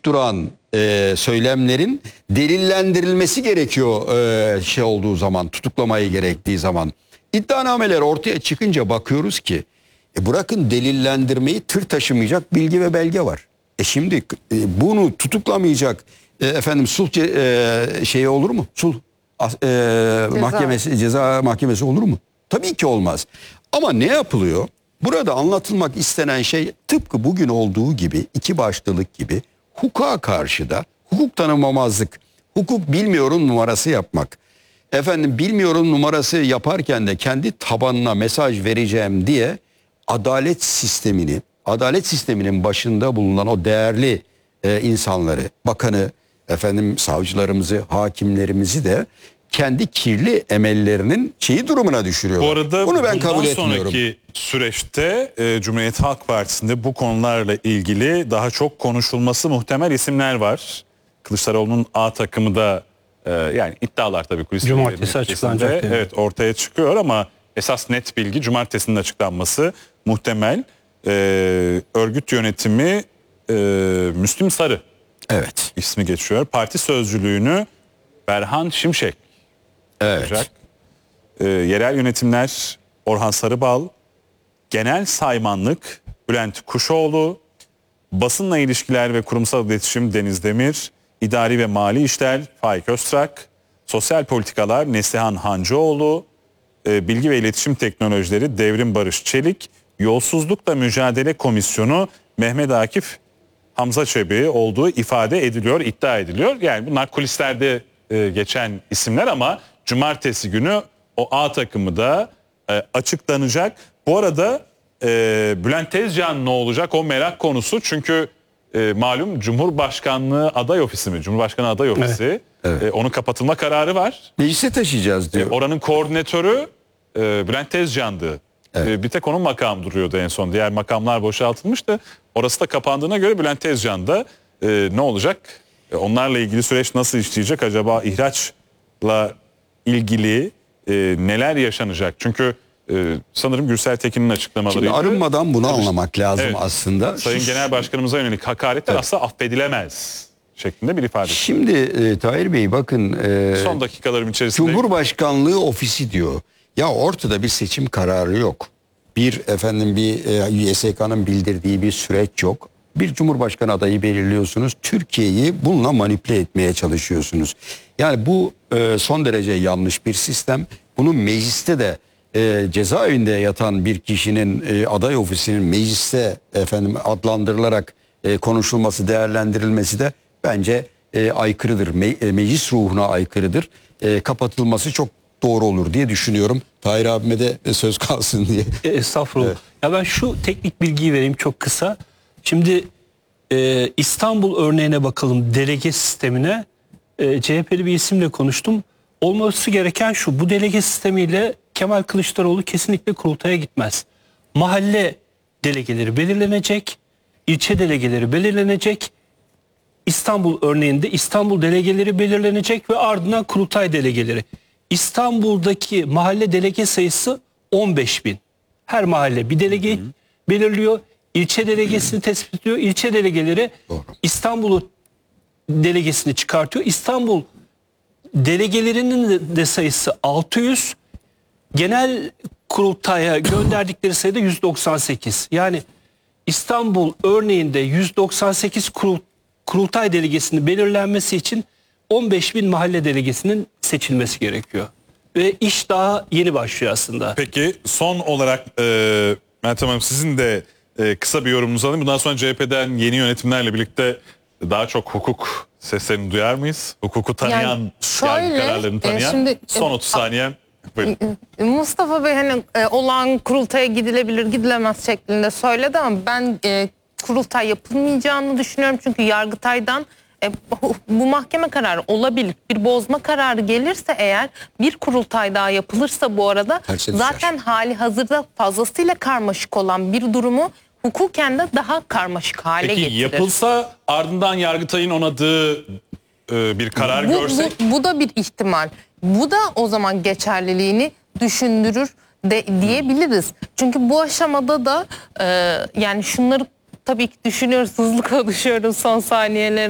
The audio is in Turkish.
dik duran söylemlerin delillendirilmesi gerekiyor şey olduğu zaman, tutuklamayı gerektiği zaman. İddianameler ortaya çıkınca bakıyoruz ki bırakın delillendirmeyi, tır taşımayacak bilgi ve belge var. Şimdi bunu tutuklamayacak sulh şeyi olur mu? Sulh mahkemesi, ceza mahkemesi olur mu? Tabii ki olmaz. Ama ne yapılıyor? Burada anlatılmak istenen şey tıpkı bugün olduğu gibi, iki başlılık gibi hukuka karşı da hukuk tanımamazlık, hukuk bilmiyorum numarası yapmak. Bilmiyorum numarası yaparken de kendi tabanına mesaj vereceğim diye adalet sisteminin başında bulunan o değerli insanları, bakanı, savcılarımızı, hakimlerimizi de kendi kirli emellerinin durumuna düşürüyorlar. Bu arada bunu ben kabul etmiyorum. Sonraki süreçte Cumhuriyet Halk Partisi'nde bu konularla ilgili daha çok konuşulması muhtemel isimler var. Kılıçdaroğlu'nun A takımı da yani iddialar tabii kulis cumartesi açıklanacak. Evet, ortaya çıkıyor ama esas net bilgi cumartesinin açıklanması muhtemel. Örgüt yönetimi Müslüm Sarı ismi geçiyor. Parti sözcülüğünü Berhan Şimşek yapacak. Yerel yönetimler Orhan Sarıbal, genel saymanlık Bülent Kuşoğlu, basınla ilişkiler ve kurumsal iletişim Deniz Demir, idari ve mali işler Faik Öztrak, sosyal politikalar Neslihan Hancıoğlu, bilgi ve iletişim teknolojileri Devrim Barış Çelik, yolsuzlukla mücadele komisyonu Mehmet Akif Hamza Çebi olduğu ifade ediliyor, iddia ediliyor. Yani bunlar kulislerde geçen isimler ama cumartesi günü o A takımı da açıklanacak. Bu arada Bülent Tezcan ne olacak o merak konusu. Çünkü malum Cumhurbaşkanlığı aday ofisi mi? Cumhurbaşkanı aday ofisi. Evet. Onun kapatılma kararı var. Meclise taşıyacağız diyor. Oranın koordinatörü Bülent Tezcan'dı. Bir tek onun makamı duruyordu en son. Diğer makamlar boşaltılmıştı. Orası da kapandığına göre Bülent Tezcan da ne olacak? Onlarla ilgili süreç nasıl işleyecek? Acaba ihraçla ilgili neler yaşanacak? Çünkü sanırım Gürsel Tekin'in açıklamalarıydı. Şimdi arınmadan bunu anlamak lazım aslında. Sayın Genel Başkanımıza yönelik hakaretler aslında affedilemez şeklinde bir ifade. Şimdi Tahir Bey bakın. Son dakikalarım içerisinde. Cumhurbaşkanlığı ofisi diyor. Ya ortada bir seçim kararı yok. Bir YSK'nın bildirdiği bir süreç yok. Bir cumhurbaşkanı adayı belirliyorsunuz. Türkiye'yi bununla manipüle etmeye çalışıyorsunuz. Yani bu son derece yanlış bir sistem. Bunun mecliste de cezaevinde yatan bir kişinin aday ofisinin mecliste adlandırılarak konuşulması, değerlendirilmesi de bence aykırıdır. Meclis ruhuna aykırıdır. Kapatılması çok doğru olur diye düşünüyorum. Tahir abime de söz kalsın diye. Estağfurullah. Evet. Ya ben şu teknik bilgiyi vereyim çok kısa. Şimdi İstanbul örneğine bakalım, delege sistemine. CHP'li bir isimle konuştum. Olması gereken şu: bu delege sistemiyle Kemal Kılıçdaroğlu kesinlikle kurultaya gitmez. Mahalle delegeleri belirlenecek, ilçe delegeleri belirlenecek. İstanbul örneğinde İstanbul delegeleri belirlenecek ve ardından kurultay delegeleri. İstanbul'daki mahalle delege sayısı 15.000. Her mahalle bir delege belirliyor. İlçe delegesini tespit ediyor. İlçe delegeleri İstanbul delegesini çıkartıyor. İstanbul delegelerinin de sayısı 600. Genel kurultaya gönderdikleri sayıda 198. Yani İstanbul örneğinde 198 kurultay delegesinin belirlenmesi için 15.000 mahalle delegesinin seçilmesi gerekiyor. Ve iş daha yeni başlıyor aslında. Peki son olarak Meltem Hanım, sizin de kısa bir yorumunuzu alayım. Bundan sonra CHP'den yeni yönetimlerle birlikte daha çok hukuk seslerini duyar mıyız? Hukuku tanıyan, yargı kararlarını tanıyan. Şimdi, son 30 saniyem. Buyurun. Mustafa Bey olağan kurultaya gidilebilir gidilemez şeklinde söyledi ama ben kurultay yapılmayacağını düşünüyorum. Çünkü Yargıtay'dan bu mahkeme kararı olabilir. Bir bozma kararı gelirse eğer, bir kurultay daha yapılırsa bu arada zaten hali hazırda fazlasıyla karmaşık olan bir durumu hukuken de daha karmaşık hale getirir. Peki yapılsa ardından Yargıtay'ın onadığı bir karar görsek? Bu da bir ihtimal. Bu da o zaman geçerliliğini düşündürür diyebiliriz. Çünkü bu aşamada da yani şunları tabii ki düşünüyoruz, hızlı konuşuyorum son saniyeleri.